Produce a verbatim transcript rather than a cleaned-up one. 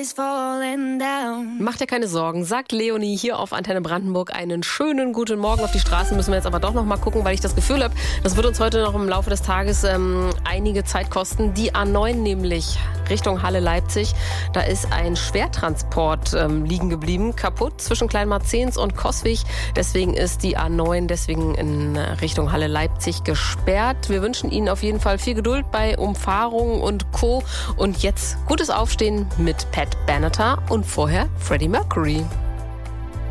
is falling down. Macht dir keine Sorgen, sagt Leonie hier auf Antenne Brandenburg. Einen schönen guten Morgen. Auf die Straßen müssen wir jetzt aber doch noch mal gucken, weil ich das Gefühl habe, das wird uns heute noch im Laufe des Tages ähm, einige Zeit kosten. Die A neun nämlich Richtung Halle Leipzig. Da ist ein Schwertransport ähm, liegen geblieben, kaputt zwischen Kleinmarzens und Coswig. Deswegen ist die A neun deswegen in Richtung Halle Leipzig gesperrt. Wir wünschen Ihnen auf jeden Fall viel Geduld bei Umfahrungen und Co. Und jetzt gutes Aufstehen mit Pat Benatar und vorher Freddie Mercury.